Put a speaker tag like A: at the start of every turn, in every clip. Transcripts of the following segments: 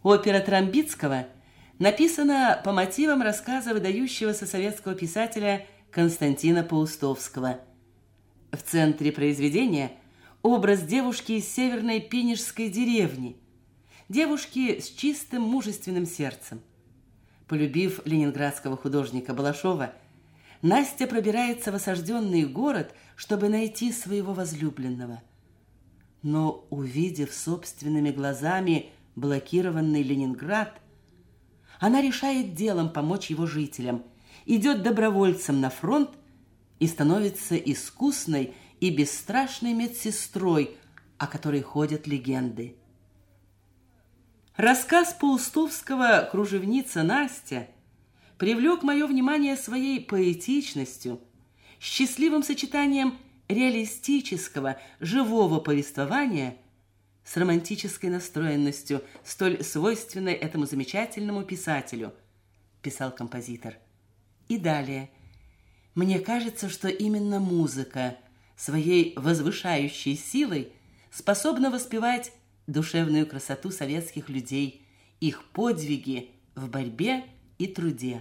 A: Опера Трамбицкого написана по мотивам рассказа выдающегося советского писателя Константина Паустовского. В центре произведения образ девушки из северной пинежской деревни, девушки с чистым мужественным сердцем. Полюбив ленинградского художника Балашова, Настя пробирается в осажденный город, чтобы найти своего возлюбленного. Но, увидев собственными глазами блокированный Ленинград, она решает делом помочь его жителям, идет добровольцем на фронт и становится искусной и бесстрашной медсестрой, о которой ходят легенды. Рассказ Паустовского «Кружевница Настя» привлек мое внимание своей поэтичностью, счастливым сочетанием реалистического, живого повествования с романтической настроенностью, столь свойственной этому замечательному писателю, писал композитор. И далее. Мне кажется, что именно музыка своей возвышающей силой способна воспевать душевную красоту советских людей, их подвиги в борьбе и труде.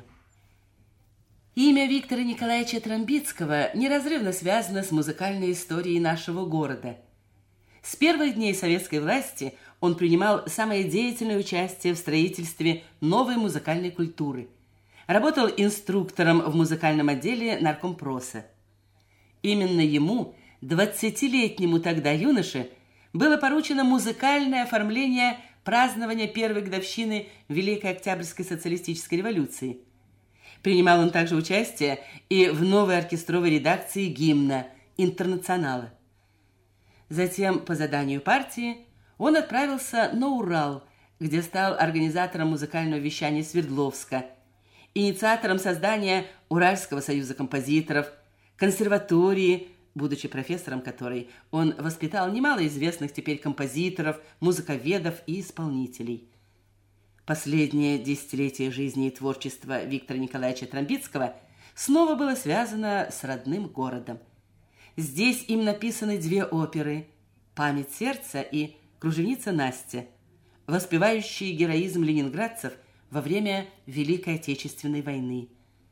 A: Имя Виктора Николаевича Трамбицкого неразрывно связано с музыкальной историей нашего города. С первых дней советской власти он принимал самое деятельное участие в строительстве новой музыкальной культуры. Работал инструктором в музыкальном отделе наркомпроса. Именно ему, 20-летнему тогда юноше, было поручено музыкальное оформление празднования первой годовщины Великой Октябрьской социалистической революции. Принимал он также участие и в новой оркестровой редакции гимна «Интернационала». Затем, по заданию партии, он отправился на Урал, где стал организатором музыкального вещания Свердловска, инициатором создания Уральского союза композиторов, консерватории, будучи профессором которой он воспитал немало известных теперь композиторов, музыковедов и исполнителей. Последнее десятилетие жизни и творчества Виктора Николаевича Трамбицкого снова было связано с родным городом. Здесь им написаны две оперы «Память сердца» и «Кружевница Настя», воспевающие героизм ленинградцев во время Великой Отечественной войны.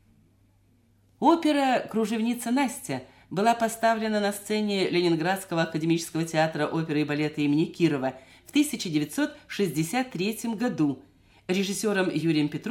A: Опера «Кружевница Настя» была поставлена на сцене Ленинградского академического театра оперы и балета имени Кирова в 1963 году режиссером Юрием Петровым